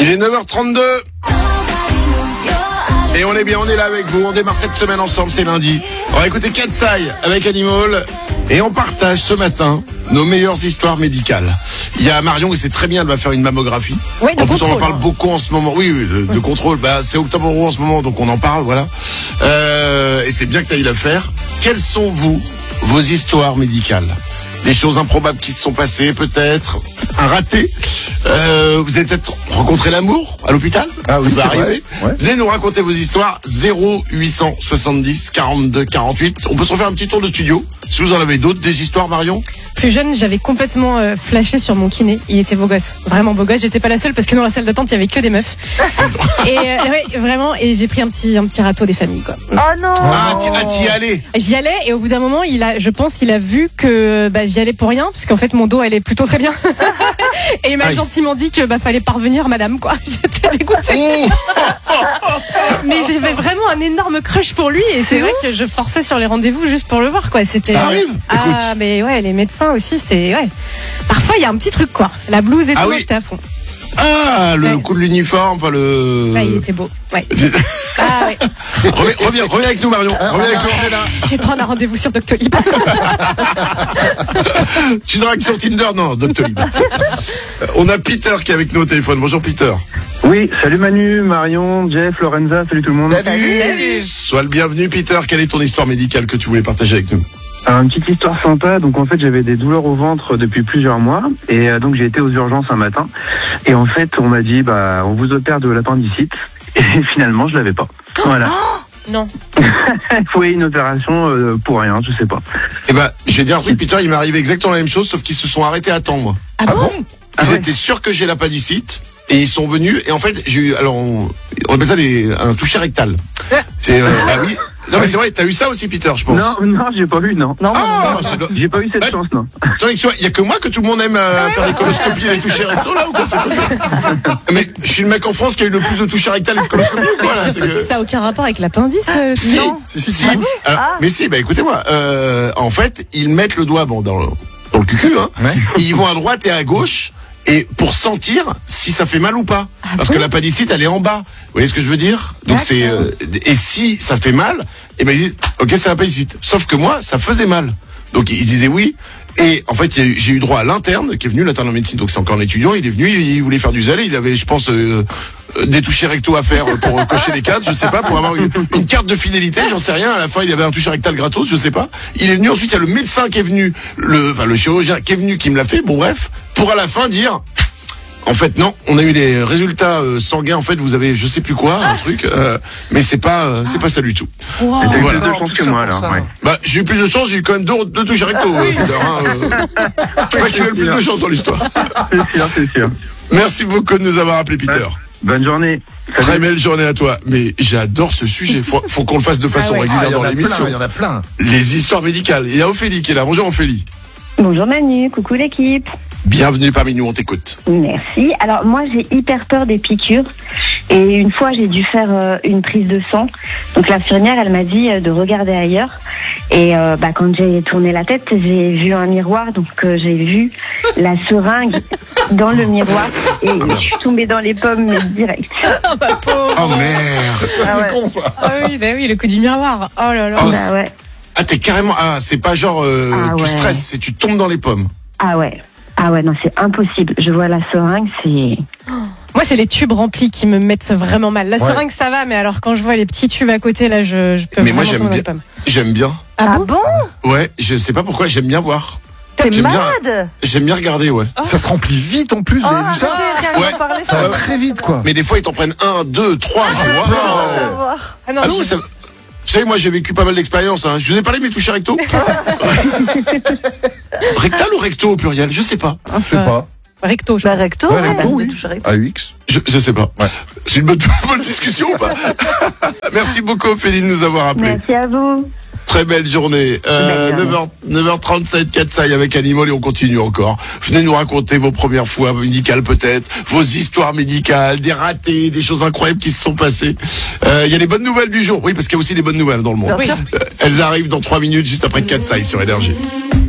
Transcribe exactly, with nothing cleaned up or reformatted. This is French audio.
Il est neuf heures trente-deux. Et on est bien, on est là avec vous. On démarre cette semaine ensemble, c'est lundi. On va écouter Katsai avec Animal. Et on partage ce matin nos meilleures histoires médicales. Il y a Marion, et c'est très bien, elle va faire une mammographie. Oui, de en plus, contrôle, on en parle hein. beaucoup en ce moment. Oui, oui, de, de contrôle. Bah, c'est Octobre Rose en ce moment, donc on en parle, voilà. Euh, et c'est bien que tu ailles la faire. Quelles sont, vous, vos histoires médicales? Des choses improbables qui se sont passées, peut-être. Un raté. Euh, vous avez peut-être rencontré l'amour à l'hôpital. Ah oui, ça c'est peut arriver. vrai. Ouais. Venez nous raconter vos histoires. zéro huit cent soixante-dix quarante-deux quarante-huit. On peut se refaire un petit tour de studio. Si vous en avez d'autres, des histoires, Marion. Plus jeune, j'avais complètement euh, flashé sur mon kiné. Il était beau gosse, vraiment beau gosse. J'étais pas la seule parce que dans la salle d'attente, il y avait que des meufs. et euh, ouais, vraiment, et j'ai pris un petit un petit râteau des familles, quoi. Oh non. Ah, t'y, ah, t'y allais. J'y allais et au bout d'un moment, il a, je pense, il a vu que bah, j'y allais pour rien, parce qu'en fait mon dos allait plutôt très bien. Et il m'a Aïe. gentiment dit que bah fallait parvenir, madame, quoi. J'étais dégoûtée. Mais j'avais vraiment un énorme crush pour lui et c'est vrai que je forçais sur les rendez-vous juste pour le voir, quoi. C'était. Ça arrive. Ah Écoute. mais ouais, les médecins aussi, c'est ouais. Parfois il y a un petit truc, quoi. La blouse et Ah tout, oui. j'étais à fond. Ah, le Ouais. coup de l'uniforme, enfin le. Là, il était beau. Ouais. Ah ouais. reviens, reviens, reviens avec nous, Marion. Reviens avec nous. Je vais prendre un rendez-vous sur Doctolib. Tu dragues sur Tinder? Non, Doctolib. On a Peter qui est avec nous au téléphone. Bonjour, Peter. Oui, salut Manu, Marion, Jeff, Lorenza, salut tout le monde. Salut. Salut. Sois le bienvenu, Peter. Quelle est ton histoire médicale que tu voulais partager avec nous? Alors, une petite histoire sympa. Donc en fait, j'avais des douleurs au ventre depuis plusieurs mois et euh, donc j'ai été aux urgences un matin et en fait, on m'a dit bah on vous opère de l'appendicite et finalement, je l'avais pas. Voilà. Non. Oui, une opération euh, pour rien, je sais pas. Eh ben, je vais dire un truc, Peter. Il m'est arrivé exactement la même chose, sauf qu'ils se sont arrêtés à temps, moi. Ah bon? Ils Ah ouais. étaient sûrs que j'ai l'appendicite. Et ils sont venus, et en fait, j'ai eu, alors, on, on appelle ça des, un toucher rectal. C'est, euh, ah oui. Non, mais c'est vrai, t'as eu ça aussi, Peter, je pense. Non, non, j'ai pas eu, non. Non, Ah, c'est de- J'ai pas eu cette Ouais. chance, non. Attendez, tu vois, il y a que moi que tout le monde aime euh, faire des coloscopies et les touchés rectaux, là, ou quoi, c'est quoi ça? Mais je suis le mec en France qui a eu le plus de touchés rectals et de coloscopies, ou quoi, là? C'est Surtout que- que ça n'a aucun rapport avec l'appendice. euh, Si, non. si, si, si. Alors, mais si, bah écoutez-moi, euh, en fait, ils mettent le doigt bon dans le, dans le cucu, hein. Ouais. Et ils vont à droite et à gauche, et pour sentir si ça fait mal ou pas. Ah Parce bon que l'appendicite, elle est en bas. Vous voyez ce que je veux dire? Donc c'est euh, et si ça fait mal, et ben ils disent ok, c'est l'appendicite. Sauf que moi, ça faisait mal. Donc ils disaient oui. Et en fait, il y a eu- j'ai eu droit à l'interne qui est venu, l'interne en médecine. Donc c'est encore un étudiant. Il est venu, il voulait faire du zèle. Il avait, je pense, euh, euh, des touchés rectaux à faire pour euh, cocher les cases. Je sais pas, pour avoir une, une carte de fidélité. J'en sais rien. À la fin, il avait un toucher rectal gratos. Je sais pas. Il est venu. Ensuite, il y a le médecin qui est venu, le, enfin le chirurgien qui est venu, qui me l'a fait. Bon bref, pour à la fin dire. En fait, non, on a eu les résultats euh, sanguins. En fait, vous avez, je sais plus quoi, un truc, euh, mais c'est pas, euh, c'est pas ça du tout. J'ai eu Voilà. plus de Non, chance tout que ça moi, pour alors. ça. Ouais. Bah, j'ai eu plus de chance, j'ai eu quand même deux, deux touches recto, euh, Peter. Hein, euh. Je sais pas qui a eu le plus de chance dans l'histoire. C'est sûr, c'est sûr. Merci beaucoup de nous avoir appelé, Peter. Bonne journée. Salut. Très belle journée à toi. Mais j'adore ce sujet. Faut, faut qu'on le fasse de façon Ah ouais. régulière Ah, il y dans en a l'émission. plein, il y en a plein. Les histoires médicales. Il y a Ophélie qui est là. Bonjour Ophélie. Bonjour Manu, coucou l'équipe. Bienvenue parmi nous, on t'écoute. Merci. Alors moi j'ai hyper peur des piqûres et une fois j'ai dû faire euh, une prise de sang. Donc l'infirmière elle m'a dit euh, de regarder ailleurs et euh, bah, quand j'ai tourné la tête j'ai vu un miroir donc euh, j'ai vu la seringue dans le miroir et je suis tombée dans les pommes mais direct. Oh, ma pauvre. Oh merde. Ah ouais. C'est con ça. Ah oui, bah oui, le coup du miroir. Oh là là. Oh, Bah ouais. Ah, t'es carrément, ah, c'est pas genre, euh, Ah tu ouais. stresses, c'est tu tombes dans les pommes. Ah ouais. Ah ouais non c'est impossible. Je vois la seringue c'est... Moi, c'est les tubes remplis qui me mettent vraiment mal. La Ouais. seringue, ça va, mais alors quand je vois les petits tubes à côté, là, je, je peux Mais moi, vraiment j'aime tomber dans bien. les pommes. J'aime bien. Ah bon? Ouais, je sais pas pourquoi, j'aime bien voir. T'es J'aime bien. malade? J'aime bien regarder, ouais. Ça se remplit vite en plus, vous avez vu ça? arrêtez, rien Ouais. d'en parler, Ça va ouais. très vite quoi. Mais des fois, ils t'en prennent un, deux, trois. je fais, waouh. on va voir. Ah non, Ah non, je- ça... Vous savez, moi, j'ai vécu pas mal d'expériences. Hein. Je vous ai parlé de mes touchés recto. Rectal ou recto au pluriel? Je sais pas. Je sais pas. recto, je Bah crois. recto, Ouais, ouais, recto, bah, oui. touche recto. A U X. Je, je sais pas. Ouais. C'est une bonne, bonne discussion ou pas? Merci beaucoup, Ophélie, de nous avoir appelés. Merci à vous. Très belle journée. Euh, Belle journée. neuf heures, neuf heures trente-sept, Katsai avec Animal et on continue encore. Venez nous raconter vos premières fois médicales peut-être, vos histoires médicales, des ratés, des choses incroyables qui se sont passées. Euh, Il y a les bonnes nouvelles du jour. Oui, parce qu'il y a aussi des bonnes nouvelles dans le monde. Bien sûr. Euh, elles arrivent dans trois minutes juste après Katsai sur Énergie.